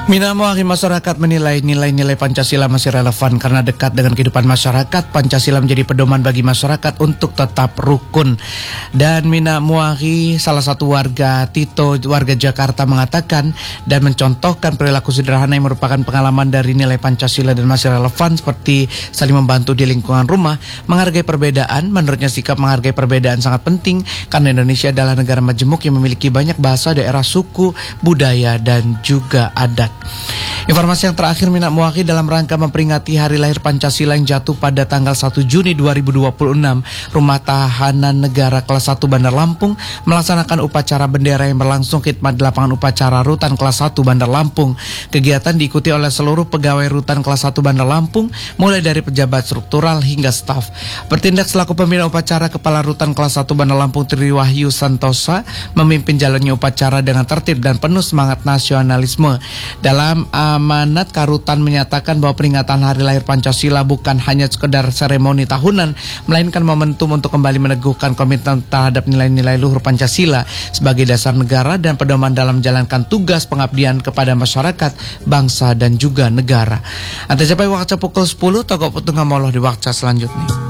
Mina mewakili masyarakat menilai nilai-nilai Pancasila masih relevan karena dekat dengan kehidupan masyarakat. Pancasila menjadi pedoman bagi masyarakat untuk tetap rukun. Dan Mina Muahi, salah satu warga warga Jakarta, mengatakan dan mencontohkan perilaku sederhana yang merupakan pengalaman dari nilai Pancasila dan masih relevan, seperti saling membantu di lingkungan rumah, menghargai perbedaan. Menurutnya sikap menghargai perbedaan sangat penting karena Indonesia adalah negara majemuk yang memiliki banyak bahasa, daerah, suku, budaya, dan juga adat. Informasi yang terakhir, Mina Muahi, dalam rangka memperingati hari lahir Pancasila yang jatuh pada tanggal 1 Juni 2026, Rumah Tahanan Negara kelas 1 Bandar Lampung melaksanakan upacara bendera yang berlangsung khidmat di lapangan upacara Rutan kelas 1 Bandar Lampung. Kegiatan diikuti oleh seluruh pegawai Rutan kelas 1 Bandar Lampung, mulai dari pejabat struktural hingga staf. Bertindak selaku pembina upacara, Kepala Rutan kelas 1 Bandar Lampung Tri Wahyu Santosa memimpin jalannya upacara dengan tertib dan penuh semangat nasionalisme. Dalam amanat, Karutan menyatakan bahwa peringatan hari lahir Pancasila bukan hanya sekedar seremoni tahunan, melainkan momentum untuk kembali meneguhkan komitmen terhadap nilai-nilai luhur Pancasila sebagai dasar negara dan pedoman dalam menjalankan tugas pengabdian kepada masyarakat, bangsa, dan juga negara. Anda sampai waktu pukul 10, Toko Petungan Moloh di waktu selanjutnya.